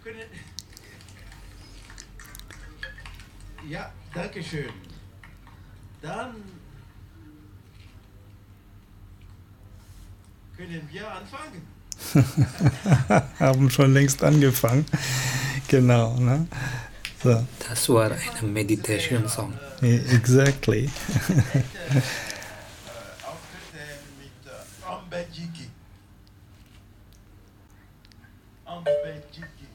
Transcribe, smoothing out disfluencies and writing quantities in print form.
Können, ja, danke schön. Dann können wir anfangen. Haben schon längst angefangen. Genau, ne? So, Das war eine Meditation Song. exactly. Auftritte mit Ambedjiki. Ambedjiki.